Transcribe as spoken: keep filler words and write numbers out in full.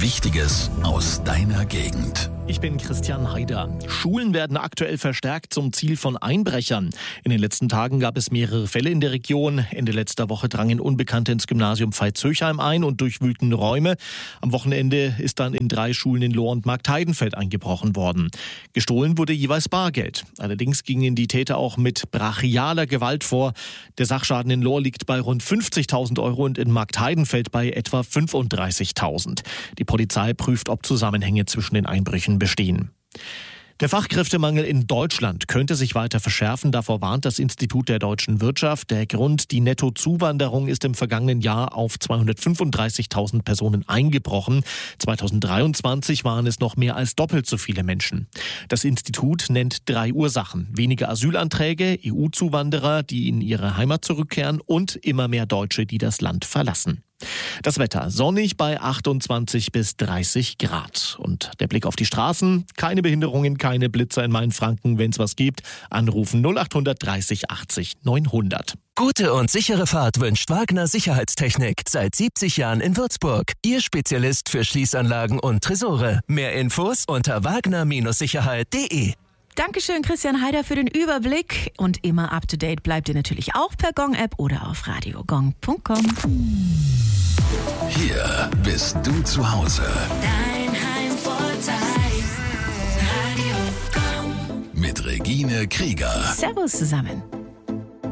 Wichtiges aus deiner Gegend. Ich bin Christian Haider. Schulen werden aktuell verstärkt zum Ziel von Einbrechern. In den letzten Tagen gab es mehrere Fälle in der Region. Ende letzter Woche drangen Unbekannte ins Gymnasium Veitshöchheim ein und durchwühlten Räume. Am Wochenende ist dann in drei Schulen in Lohr und Marktheidenfeld eingebrochen worden. Gestohlen wurde jeweils Bargeld. Allerdings gingen die Täter auch mit brachialer Gewalt vor. Der Sachschaden in Lohr liegt bei rund fünfzigtausend Euro und in Marktheidenfeld bei etwa fünfunddreißigtausend. Die Polizei prüft, ob Zusammenhänge zwischen den Einbrüchen bestehen. Der Fachkräftemangel in Deutschland könnte sich weiter verschärfen. Davor warnt das Institut der deutschen Wirtschaft. Der Grund, die Nettozuwanderung ist im vergangenen Jahr auf zweihundertfünfunddreißigtausend Personen eingebrochen. zweitausenddreiundzwanzig waren es noch mehr als doppelt so viele Menschen. Das Institut nennt drei Ursachen: weniger Asylanträge, E U-Zuwanderer, die in ihre Heimat zurückkehren, und immer mehr Deutsche, die das Land verlassen. Das Wetter: sonnig bei achtundzwanzig bis dreißig Grad. Und der Blick auf die Straßen: keine Behinderungen, keine Blitzer in Mainfranken. Wenn es was gibt, anrufen null acht dreißig achtzig neunhundert. Gute und sichere Fahrt wünscht Wagner Sicherheitstechnik. Seit siebzig Jahren in Würzburg. Ihr Spezialist für Schließanlagen und Tresore. Mehr Infos unter wagner Sicherheit punkt de. Dankeschön, Christian Haider, für den Überblick. Und immer up to date bleibt ihr natürlich auch per Gong-App oder auf radio gong punkt com. Hier bist du zu Hause. Dein Heimvorteil. Radio Gong. Mit Regine Krieger. Servus zusammen.